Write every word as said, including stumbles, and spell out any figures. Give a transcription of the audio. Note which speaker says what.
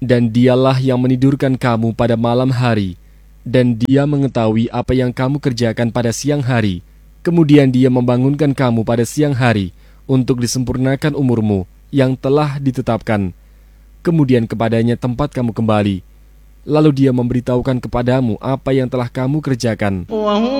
Speaker 1: Dan dialah yang menidurkan kamu pada malam hari, dan dia mengetahui apa yang kamu kerjakan pada siang hari. Kemudian dia membangunkan kamu pada siang hari untuk disempurnakan umurmu yang telah ditetapkan. Kemudian kepadanya tempat kamu kembali. Lalu dia memberitahukan kepadamu apa yang telah kamu kerjakan.